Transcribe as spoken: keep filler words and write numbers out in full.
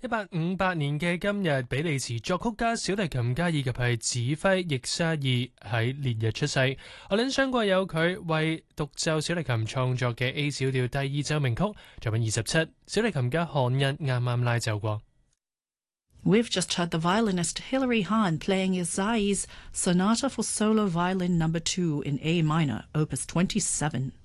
一八五八年嘅今日，比利時作曲家、小提琴家以及係指揮易沙爾喺烈日出世。我諗相過有佢為獨奏小提琴創作嘅 A 小調第二奏鳴曲，作品二十七，小提琴家韓日啱啱拉奏過。 We've just heard the violinist Hilary Hahn playing Isai's Sonata for Solo Violin Number Two in A minor, Opus twenty-seven.